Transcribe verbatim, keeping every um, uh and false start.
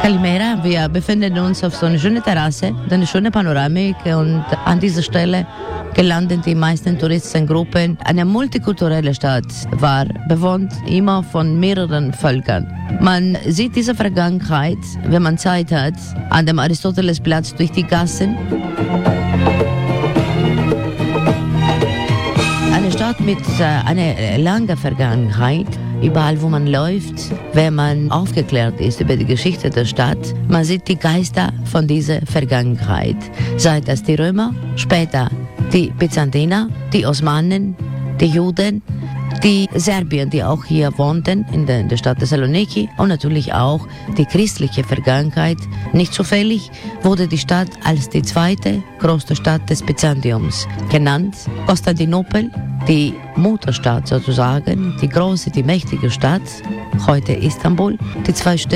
Kalimera, wir befinden uns auf so einer schönen Terrasse, eine schöne Panoramik und an dieser Stelle gelandet die meisten Touristengruppen. Eine multikulturelle Stadt war bewohnt immer von mehreren Völkern. Man sieht diese Vergangenheit, wenn man Zeit hat, an dem Aristotelesplatz durch die Gassen. Eine Stadt mit äh, einer langen Vergangenheit. Überall, wo man läuft, wenn man aufgeklärt ist über die Geschichte der Stadt, man sieht die Geister von dieser Vergangenheit. Sei das die Römer, später die Byzantiner, die Osmanen, die Juden, die Serbier, die auch hier wohnten in der, in der Stadt Thessaloniki, und natürlich auch die christliche Vergangenheit. Nicht zufällig wurde die Stadt als die zweite größte Stadt des Byzantiums genannt. Konstantinopel, die Mutterstadt sozusagen, die große, die mächtige Stadt, heute Istanbul, die zwei Städte